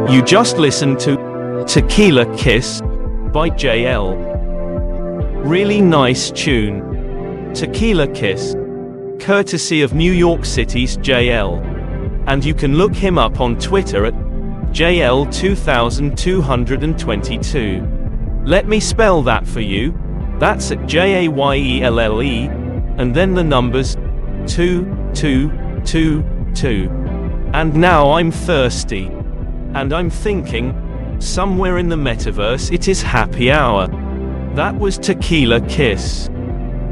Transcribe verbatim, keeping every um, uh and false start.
You just listened to Tequila Kiss by J L. Really nice tune. Tequila Kiss, courtesy of New York City's J L. And you can look him up on Twitter at J L two thousand two hundred twenty-two. Let me spell that for you. That's at J A Y E L L E, and then the numbers two two two two. And now I'm thirsty. And I'm thinking, somewhere in the metaverse it is happy hour. That was Tequila Kiss.